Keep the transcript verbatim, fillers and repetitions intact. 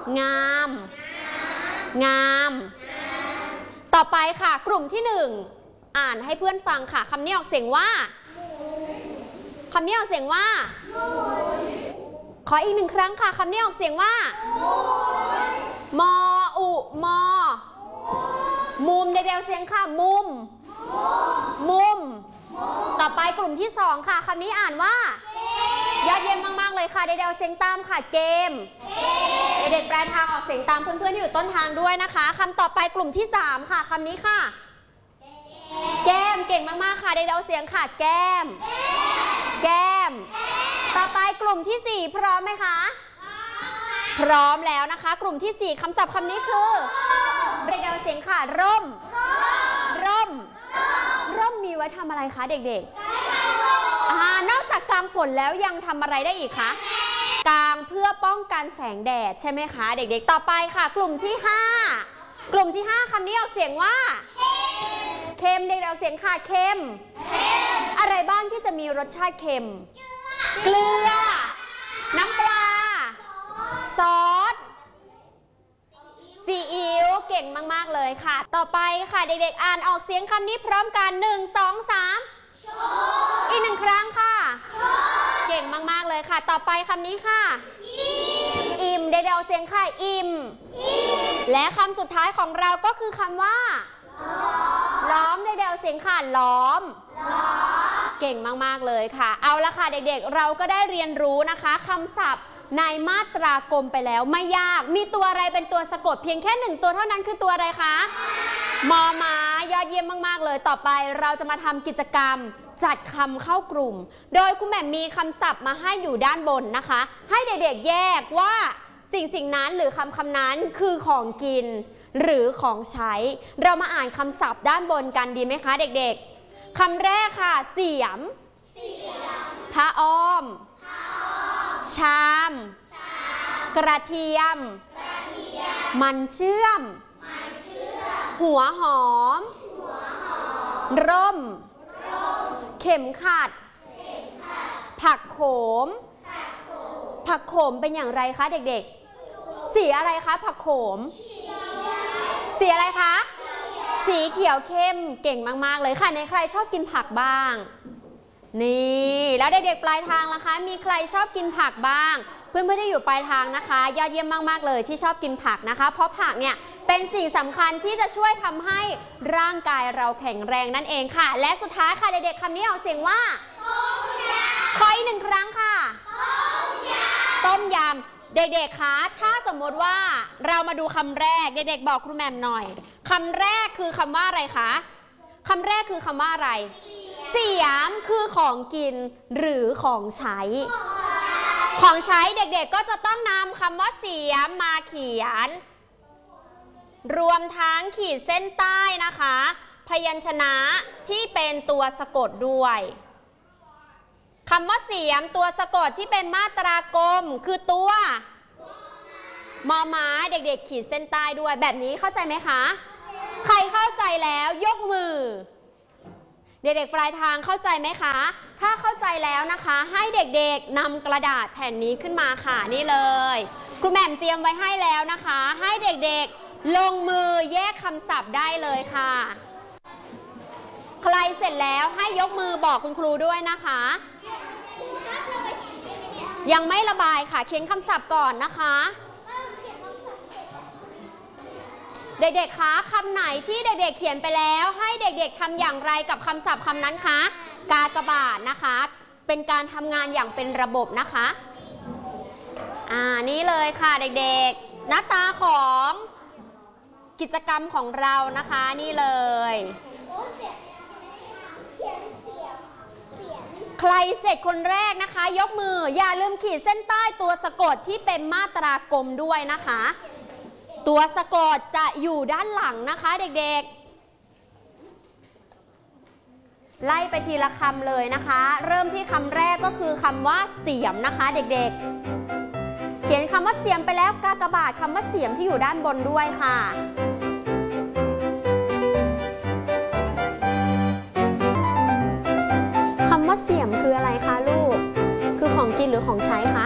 งาม งาม ต่อไปค่ะกลุ่มที่หนึ่งอ่านให้เพื่อนฟังค่ะคำนี้ออกเสียงว่าคำนี้ออกเสียงว่าขออีกหนึ่งครั้งค่ะคำนี้ออกเสียงว่ามออุมอมุมเดวๆเสียงค่ะมุมมุมต่อไปกลุ่มที่สองค่ะคำนี้อ่านว่ายอดเยี่ยมมากๆเลยค่ะเดวๆเสียงตามค่ะเกมเด็กๆแปลทางออกเสียงตามเพื่อนๆที่อยู่ต้นทางด้วยนะคะคำต่อไปกลุ่มที่สามค่ะคำนี้ค่ะแก้มเก่งมากๆค่ะเดวๆเสียงค่ะแก้มแก้มต่อไปกลุ่มที่สี่พร้อมไหมคะพร้อมแล้วนะคะกลุ่มที่สี่คำศัพท์คำนี้คือเดวๆเสียงค่ะร่มร่มร่มมีไว้ทำอะไรคะเด็กๆอ่านอกจากกางฝนแล้วยังทำอะไรได้อีกคะกางเพื่อป้องกันแสงแดดใช่ไหมคะเด็กๆต่อไปค่ะกลุ่มที่ห้ากลุ่มที่ห้าคำนี้ออกเสียงว่าเค็มเด็กๆออกเสียงค่ะเค็มอะไรบ้างที่จะมีรสชาติเค็มเกลือน้ำปลาซอสซีอิ๊วเก่งมากๆเลยค่ะต่อไปค่ะเด็กๆอ่านออกเสียงคำนี้พร้อมกันหนึ่ง สอง สามอีกหนึ่งครั้งค่ะเก่งมากๆเลยค่ะต่อไปคำนี้ค่ะอิ่มเด็กๆออกเสียงค่ะอิ่มและคำสุดท้ายของเราก็คือคำว่าล้อมเด็กๆออกเสียงค่ะล้อมเก่งมากๆเลยค่ะเอาละค่ะเด็กๆเราก็ได้เรียนรู้นะคะคำศัพท์ในมาตรากลมไปแล้วไม่ยากมีตัวอะไรเป็นตัวสะกดเพียงแค่หนึ่งตัวเท่านั้นคือตัวอะไรคะมอม้ายอดเยี่ยมมากๆเลยต่อไปเราจะมาทำกิจกรรมจัดคำเข้ากลุ่มโดยคุณแหม่มมีคำศัพท์มาให้อยู่ด้านบนนะคะให้เด็กๆแยกว่าสิ่งสิ่งนั้นหรือคำคำนั้นคือของกินหรือของใช้เรามาอ่านคำศัพท์ด้านบนกันดีไหมคะเด็กๆคำแรกค่ะเสียมผ้าอ้อมชามกระเทียมมันเชื่อมหัวหอมร่มเข็มขัดผักโขมผักโขมเป็นอย่างไรคะเด็กๆสีอะไรคะผักโขมสีอะไรคะสีเขียวเข้มเก่งมากๆเลยค่ะในใครชอบกินผักบ้างนี่แล้วเด็กๆปลายทางล่ะคะมีใครชอบกินผักบ้างเพื่อนๆที่อยู่ปลายทางนะคะยอดเยี่ยมมากๆเลยที่ชอบกินผักนะคะเพราะผักเนี่ยเป็นสิ่งสำคัญที่จะช่วยทำให้ร่างกายเราแข็งแรงนั่นเองค่ะและสุดท้ายค่ะเด็กๆคำนี้ออกเสียงว่าขออีกหนึ่งครั้งค่ะต้มยำเด็กๆคะถ้าสมมติว่าเรามาดูคำแรกเด็กๆบอกครูแหม่มหน่อยคำแรกคือคำว่าอะไรคะคำแรกคือคำว่าอะไรเสียมคือของกินหรือของใช้ของใช้เด็กๆก็จะต้องนำคำว่าเสียมมาเขียนรวมทั้งขีดเส้นใต้นะคะพยัญชนะที่เป็นตัวสะกดด้วยคำว่าเสียมตัวสะกดที่เป็นมาตรากลมคือตัวมอม้าเด็กๆขีดเส้นใต้ด้วยแบบนี้เข้าใจไหมคะใครเข้าใจแล้วยกมือเด็กๆปลายทางเข้าใจไหมคะถ้าเข้าใจแล้วนะคะให้เด็กๆนำกระดาษแผ่นนี้ขึ้นมาค่ะนี่เลยครูแหม่มเตรียมไว้ให้แล้วนะคะให้เด็กๆลงมือแยกคำศัพท์ได้เลยค่ะใครเสร็จแล้วให้ยกมือบอกคุณครูด้วยนะคะยังไม่ระบายค่ะเขียนคำศัพท์ก่อนนะคะเด็กๆคะคำไหนที่เด็กๆเขียนไปแล้วให้เด็กๆทำอย่างไรกับคำศัพท์คำนั้นคะกากบาทนะคะเป็นการทำงานอย่างเป็นระบบนะคะอ่านี่เลยค่ะเด็กๆหน้าตาของกิจกรรมของเรานะคะนี่เลยใครเสร็จคนแรกนะคะยกมืออย่าลืมขีดเส้นใต้ตัวสะกดที่เป็นมาตรากลมด้วยนะคะตัวสะกดจะอยู่ด้านหลังนะคะเด็กๆไล่ไปทีละคำเลยนะคะเริ่มที่คำแรกก็คือคำว่าเสียมนะคะเด็กๆเขียนคำว่าเสียมไปแล้วกากบาทคำว่าเสียมที่อยู่ด้านบนด้วยค่ะคำว่าเสียมคืออะไรคะลูกคือของกินหรือของใช้คะ